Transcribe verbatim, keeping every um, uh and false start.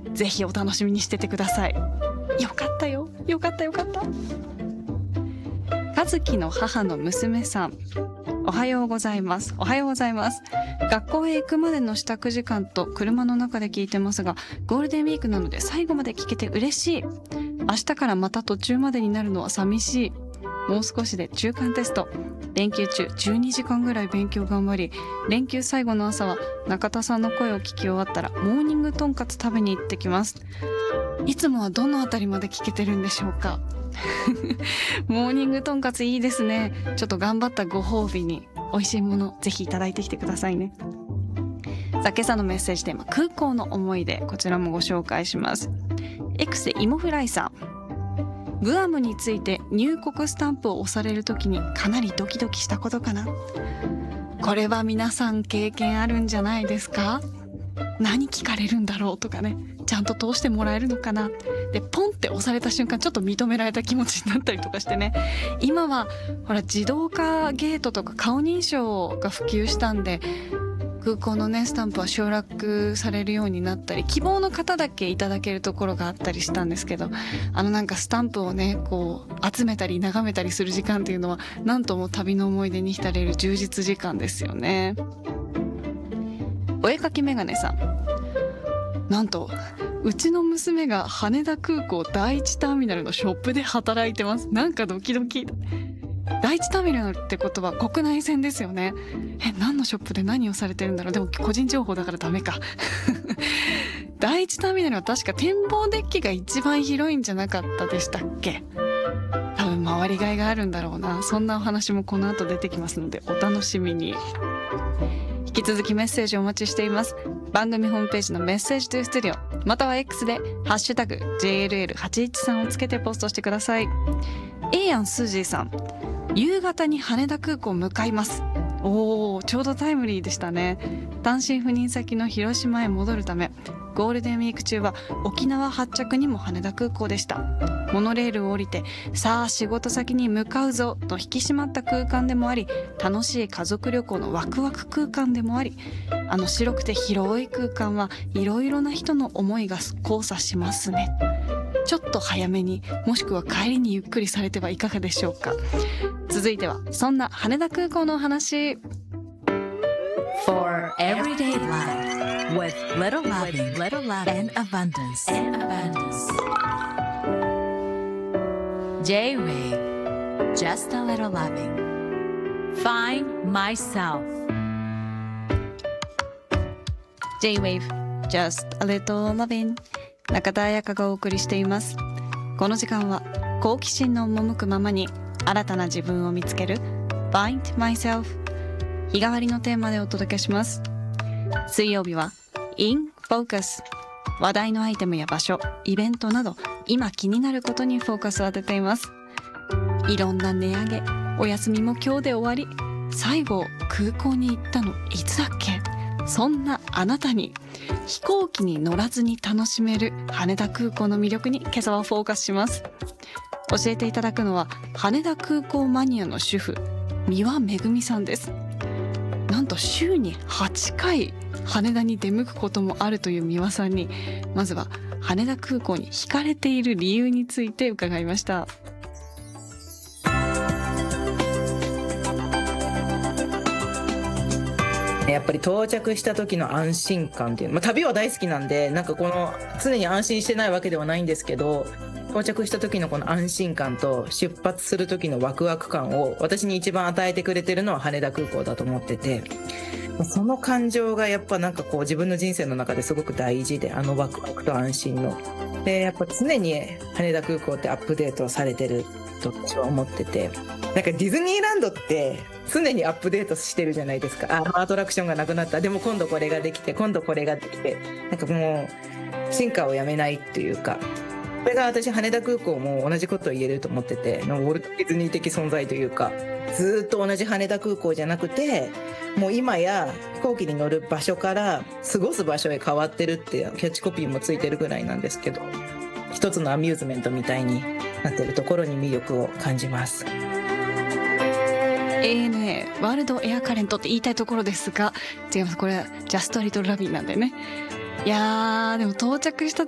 ぜひお楽しみにしててください。よかったよ、よかったよかった。和樹の母の娘さん、おはようございます。おはようございます。学校へ行くまでの支度時間と車の中で聞いてますが、ゴールデンウィークなので最後まで聞けて嬉しい。明日からまた途中までになるのは寂しい。もう少しで中間テスト。連休中じゅうにじかんぐらい勉強頑張り、連休最後の朝は中田さんの声を聞き終わったらモーニングとんかつ食べに行ってきます。いつもはどのあたりまで聞けてるんでしょうか。モーニングとんかついいですね。ちょっと頑張ったご褒美に美味しいものぜひいただいてきてくださいね。さあ、今朝のメッセージテーマ、空港の思い出、こちらもご紹介します。 X でイモフライさん、グアムについて入国スタンプを押されるときにかなりドキドキしたことかな。これは皆さん経験あるんじゃないですか。何聞かれるんだろうとかね、ちゃんと通してもらえるのかなで、ポンって押された瞬間ちょっと認められた気持ちになったりとかしてね。今はほら自動化ゲートとか顔認証が普及したんで、空港のねスタンプは省略されるようになったり、希望の方だけいただけるところがあったりしたんですけど、あのなんかスタンプをねこう集めたり眺めたりする時間っていうのはなんとも旅の思い出に浸れる充実時間ですよね。お絵かきメガネさん、なんとうちの娘が羽田空港第一ターミナルのショップで働いてます。なんかドキドキ。第一ターミナルってことは国内線ですよね。え、何のショップで何をされてるんだろう。でも個人情報だからダメか。第一ターミナルは確か展望デッキが一番広いんじゃなかったでしたっけ。多分回りがいがあるんだろうな。そんなお話もこの後出てきますのでお楽しみに。引き続きメッセージをお待ちしています。番組ホームページのメッセージトゥースタジオ、または X でハッシュタグ ジェイエルエルはちいちさん をつけてポストしてください。エイアンスージーさん、夕方に羽田空港向かいます。おー、ちょうどタイムリーでしたね。単身赴任先の広島へ戻るため、ゴールデンウィーク中は沖縄発着にも羽田空港でした。モノレールを降りて、さあ仕事先に向かうぞと引き締まった空間でもあり、楽しい家族旅行のワクワク空間でもあり、あの白くて広い空間はいろいろな人の思いが交差しますね。ちょっと早めに、もしくは帰りにゆっくりされてはいかがでしょうか。続いてはそんな羽田空港のお話。 For everyday life with little loving, little love and abundance, and abundance. J-Wave, just a little loving. Find myself. J-Wave, just a little loving. 中田彩香がお送りしています。この時間は好奇心の赴くままに新たな自分を見つける Find Myself、 日替わりのテーマでお届けします。水曜日は In Focus、 話題のアイテムや場所、イベントなど今気になることにフォーカスを当てています。いろんな値上げ、お休みも今日で終わり、最後空港に行ったのいつだっけ。そんなあなたに飛行機に乗らずに楽しめる羽田空港の魅力に今朝はフォーカスします。教えていただくのは羽田空港マニアの主婦、三輪めぐみさんです。なんと週にはちかい羽田に出向くこともあるという三輪さんに、まずは羽田空港に惹かれている理由について伺いました。 やっぱり到着した時の安心感っていう、まあ、旅は大好きなんで、なんかこの常に安心してないわけではないんですけど、到着した時のこの安心感と出発する時のワクワク感を私に一番与えてくれてるのは羽田空港だと思ってて、その感情がやっぱなんかこう自分の人生の中ですごく大事で、あのワクワクと安心ので、やっぱ常に羽田空港ってアップデートされてると私は思ってて、なんかディズニーランドって常にアップデートしてるじゃないですか。あ、アトラクションがなくなった、でも今度これができて、今度これができて、なんかもう進化をやめないっていうか、これが私羽田空港も同じことを言えると思ってて、ウォルト・ディズニー的存在というか、ずっと同じ羽田空港じゃなくて、もう今や飛行機に乗る場所から過ごす場所へ変わってるっていうキャッチコピーもついてるぐらいなんですけど、一つのアミューズメントみたいになってるところに魅力を感じます。 エーエヌエー ワールドエアカレントって言いたいところですが違います。これはジャストリトルラビーなんでね。いやーでも到着した